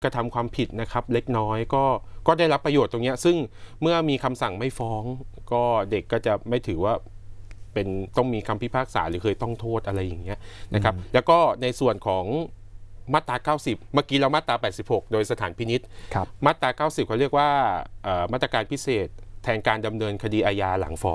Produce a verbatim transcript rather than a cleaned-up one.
กระทำความผิดนะครับเล็กน้อยก็ก็ได้รับประโยชน์ตรงนี้ซึ่งเมื่อมีคำสั่งไม่ฟ้องก็เด็กก็จะไม่ถือว่าเป็นต้องมีคำพิพากษาหรือเคยต้องโทษอะไรอย่างเงี้ยนะครับแล้วก็ในส่วนของมาตราเก้าสิบเมื่อกี้เรามาตราแปดสิบหกโดยสถานพินิจมาตราเก้าสิบเขาเรียกว่ามาตรการพิเศษแทนการดำเนินคดีอาญาหลังฟ้อง